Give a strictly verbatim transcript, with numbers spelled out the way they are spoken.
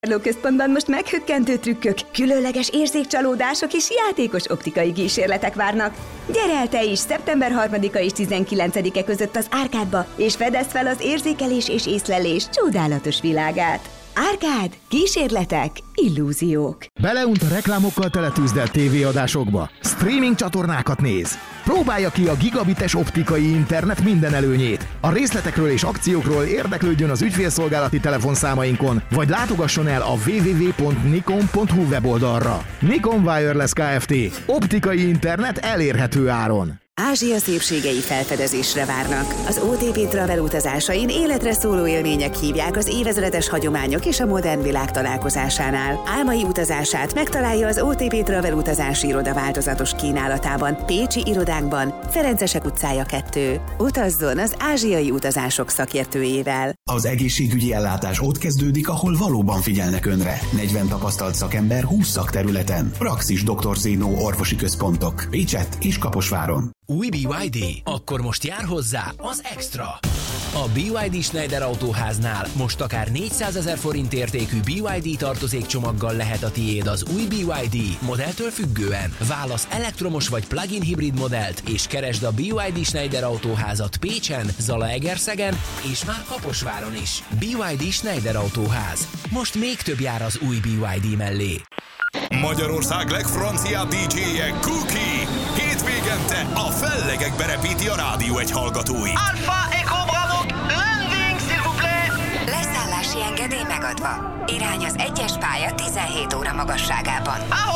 Központban most meghökkentő trükkök, különleges érzékcsalódások és játékos optikai kísérletek várnak. Gyere el te is szeptember harmadika és tizenkilencedike között az Árkádba, és fedezd fel az érzékelés és észlelés csodálatos világát. Árkád, kísérletek, illúziók. Beleunt a reklámokkal teletűzdelt tévéadásokba. Streaming csatornákat néz. Próbálja ki a gigabites optikai internet minden előnyét. A részletekről és akciókról érdeklődjön az ügyfélszolgálati telefonszámainkon, vagy látogasson el a double-u double-u double-u pont nikon pont hu weboldalra. Nikon Wireless Kft. Optikai internet elérhető áron. Ázsia szépségei felfedezésre várnak. Az o té pé Travel utazásain életre szóló élmények hívják az évezredes hagyományok és a modern világ találkozásánál. Álmai utazását megtalálja az o té pé Travel utazási iroda változatos kínálatában, pécsi irodánkban, Ferencesek utcája kettő. Utazzon az ázsiai utazások szakértőjével. Az egészségügyi ellátás ott kezdődik, ahol valóban figyelnek önre. negyven tapasztalt szakember húsz szakterületen. Praxis doktor Zénó orvosi központok. Pécsett és Kaposváron. Új bé ipszilon dé? Akkor most jár hozzá az Extra! A bé ipszilon dé Schneider Autóháznál most akár négyszázezer forint értékű bé ipszilon dé tartozékcsomaggal lehet a tiéd az új bé ipszilon dé modelltől függően. Válasz elektromos vagy plug-in hibrid modellt, és keresd a bé ipszilon dé Schneider Autóházat Pécsen, Zalaegerszegen és már Kaposváron is. bé ipszilon dé Schneider Autóház. Most még több jár az új bé ipszilon dé mellé. Magyarország legfranciább dé dzséje Cookie! Hétvégente a fellegekbe repíti a rádió egy hallgatóit. Alpha Echo Bravo, landing s'il vous plaît! Leszállási engedély megadva. Irány az egyes pálya tizenhét óra magasságában.